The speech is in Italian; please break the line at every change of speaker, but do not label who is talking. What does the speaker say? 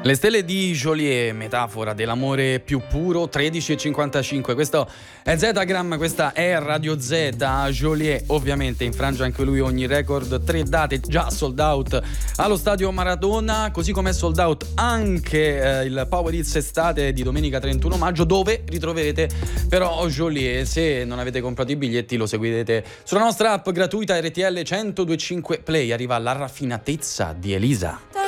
Le stelle di Joliet, metafora dell'amore più puro, 13:55. Questo è Zetagram, questa è Radio Z. Joliet ovviamente infrange anche lui ogni record, 3 date già sold out allo stadio Maradona, così come è sold out anche il Power Hits estate di domenica 31 maggio, dove ritroverete però Joliet. Se non avete comprato i biglietti lo seguirete sulla nostra app gratuita RTL 102.5 Play. Arriva la raffinatezza di Elisa.